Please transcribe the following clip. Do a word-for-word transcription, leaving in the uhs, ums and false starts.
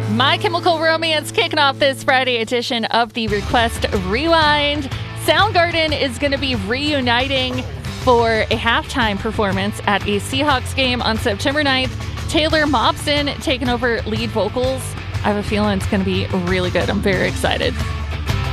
My Chemical Romance kicking off this Friday edition of the Request Rewind. Soundgarden is going to be reuniting for a halftime performance at a Seahawks game on September ninth. Taylor Momsen taking over lead vocals. I have a feeling it's going to be really good. I'm very excited.